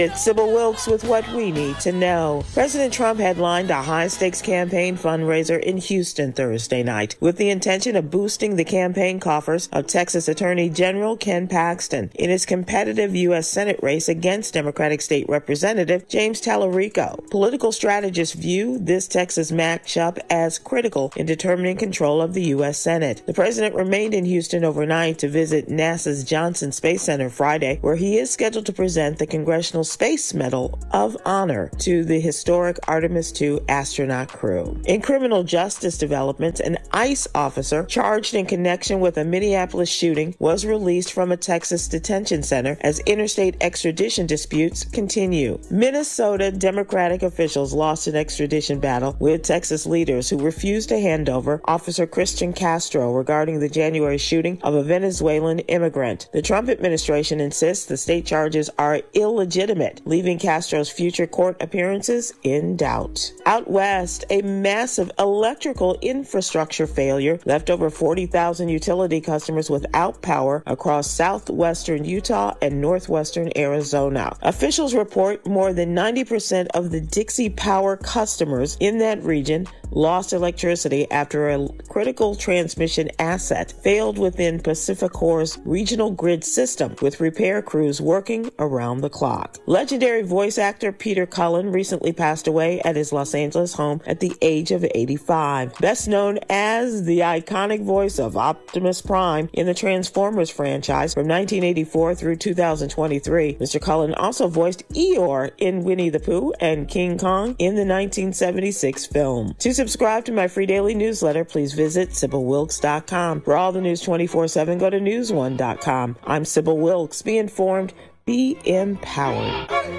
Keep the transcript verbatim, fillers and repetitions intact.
It's Sybil Wilkes with what we need to know. President Trump headlined a high-stakes campaign fundraiser in Houston Thursday night with the intention of boosting the campaign coffers of Texas Attorney General Ken Paxton in his competitive U S Senate race against Democratic State Representative James Tallarico. Political strategists view this Texas matchup as critical in determining control of the U S Senate. The president remained in Houston overnight to visit NASA's Johnson Space Center Friday, where he is scheduled to present the Congressional Space Medal of Honor to the historic Artemis two astronaut crew. In criminal justice developments, an ICE officer charged in connection with a Minneapolis shooting was released from a Texas detention center as interstate extradition disputes continue. Minnesota Democratic officials lost an extradition battle with Texas leaders who refused to hand over Officer Christian Castro regarding the January shooting of a Venezuelan immigrant. The Trump administration insists the state charges are illegitimate, leaving Castro's future court appearances in doubt. Out west, a massive electrical infrastructure failure left over forty thousand utility customers without power across southwestern Utah and northwestern Arizona. Officials report more than ninety percent of the Dixie Power customers in that region lost electricity after a critical transmission asset failed within PacifiCorp's regional grid system, with repair crews working around the clock. Legendary voice actor Peter Cullen recently passed away at his Los Angeles home at the age of eighty-five. Best known as the iconic voice of Optimus Prime in the Transformers franchise from nineteen eighty-four through two thousand twenty-three, Mister Cullen also voiced Eeyore in Winnie the Pooh and King Kong in the nineteen seventy-six film. To subscribe to my free daily newsletter, please visit Sybil Wilkes dot com. For all the news twenty-four seven, go to news one dot com. I'm Sybil Wilkes. Be informed, be empowered.